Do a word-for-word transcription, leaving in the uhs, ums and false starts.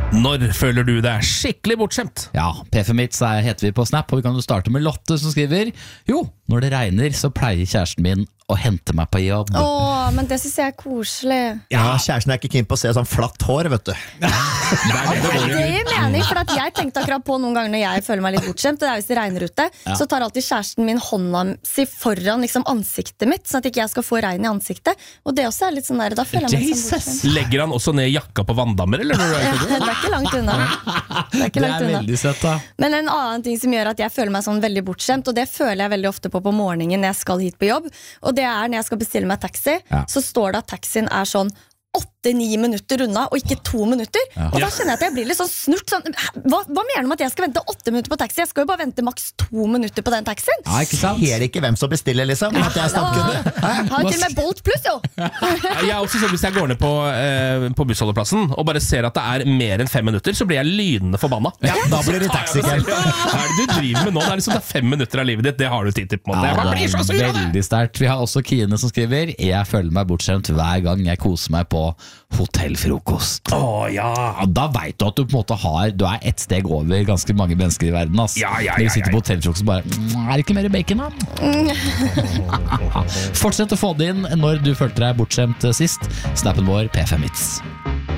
Når føler du deg skikkelig bortskjemt? Ja, P fem Hits heter vi på Snap, og vi kan jo starte med Lotte som skriver: Jo, når det regner så pleier kjæresten min å hente meg på jobb. Åh, men det synes jeg er koselig. Ja, kjæresten er ikke keen på å se sånn flatt hår, vet du. Det er det det går i. Det gir mening, for at jeg tenkte akkurat på noen ganger når jeg føler meg litt bortskjemt, og det er hvis det regner ute, Ja. så tar alltid kjæresten min hånda si foran liksom, ansiktet mitt, sånn at ikke jeg skal få regn i ansiktet. Og det også er litt sånn der, da føler jeg meg liksom bortskjemt. Legger han også ned jakka på vanndammer, eller? Når du er ute og går? Det er ikke langt unna. Det er ikke Det langt er unna. veldig søtt da. Men en annen ting som gjør at jeg føler meg sånn veldig bortskjemt, og det føler jeg veldig ofte på på morgenen når jeg skal hit på jobb, og det er når jeg skal bestille meg taxi, Ja. så står det at taxien er sånn åtte-ni minutter unna, og ikke to minutter. Og da kjenner jeg at jeg blir litt sånn snurt. Sånn, hva, hva mener du med at jeg skal vente åtte minutter på taxi? Jeg skal jo bare vente maks to minutter på den taxien. Ja, ikke sant? Ser ikke hvem som bestiller, liksom. At jeg er snakkende. Jeg har til og med Bolt Plus, jo! Jeg er også sånn, hvis jeg går ned på, eh, på bussholdeplassen og bare ser at det er mer enn fem minutter, så blir jeg lynende forbanna. Ja, da blir det taxi. Hva er det du driver med nå? Det er liksom det er fem minutter av livet ditt, det har du tid til på en måte. Jeg Ja, bare blir så sur det av er det. veldig sterkt. Vi har også Kine som skriver: Jeg føler meg bortskjemt hver gang jeg koser meg på hotellfrokost. Å, ja. Ja, da vet du at du på en måte har Du er ett steg over ganske mange mennesker i verden, ass. Ja, ja, Når ja, du sitter ja. på hotellfrokost og bare "Mm, Er det ikke mer bacon, da?" Fortsett å få det inn når du følte deg bortskjemt sist. Snappen vår P fem Hits.